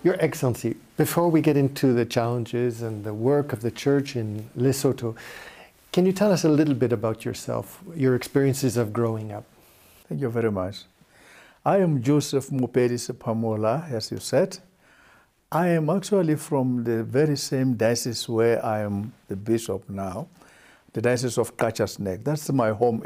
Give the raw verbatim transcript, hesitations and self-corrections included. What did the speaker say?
Your Excellency, before we get into the challenges and the work of the church in Lesotho, can you tell us a little bit about yourself, your experiences of growing up? Thank you very much. I am Joseph Mopedi Sephamola, as you said. I am actually from the very same diocese where I am the bishop now, the Diocese of Katschasnek. That's my home